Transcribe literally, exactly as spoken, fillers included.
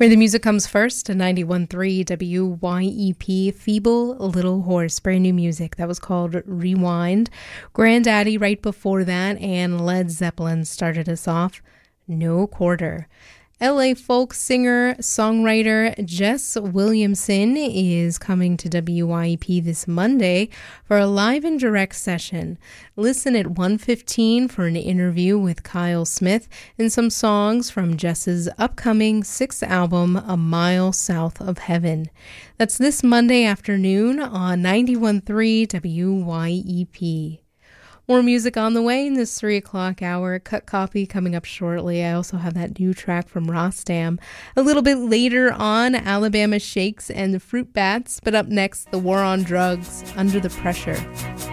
Where the music comes first, to ninety-one point three W Y E P, Feeble Little Horse, brand new music. That was called Rewind. Granddaddy right before that, and Led Zeppelin started us off, No Quarter. L A folk singer, songwriter Jess Williamson is coming to W Y E P this Monday for a live and direct session. Listen at one fifteen for an interview with Kyle Smith and some songs from Jess's upcoming sixth album, A Mile South of Heaven. That's this Monday afternoon on ninety-one point three W Y E P. More music on the way in this three o'clock hour. Cut copy coming up shortly. I also have that new track from Rostam. A little bit later on, Alabama Shakes and the Fruit Bats. But up next, the War on Drugs, Under the Pressure.